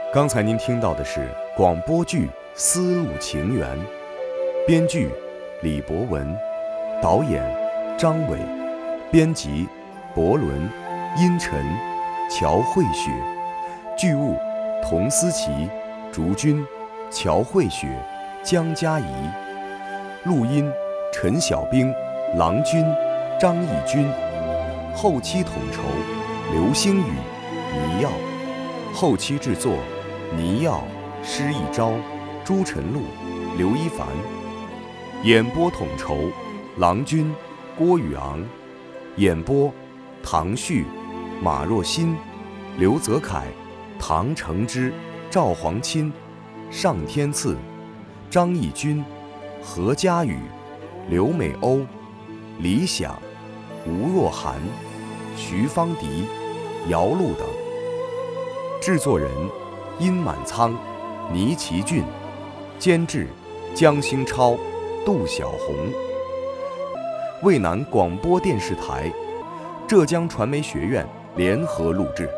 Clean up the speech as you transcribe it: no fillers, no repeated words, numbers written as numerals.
刚才您听到的是广播剧《丝路情缘》，编剧李博文，导演张伟，编辑博伦、殷晨、乔慧雪，剧务童思琪、竹君、乔慧雪、江佳怡，录音陈小兵、郎君、张义军，后期统筹刘星宇、倪耀，后期制作倪耀、施一昭、朱晨露、刘一凡，演播统筹郎君、郭宇昂，演播唐旭、马若欣、刘泽楷、唐承之、赵黄钦、尚天赐、张义军、何佳宇、刘美欧、李想、吴若涵、徐芳迪、姚璐等。制作人殷满仓、倪其俊，监制江兴超、杜小红。渭南广播电视台、浙江传媒学院联合录制。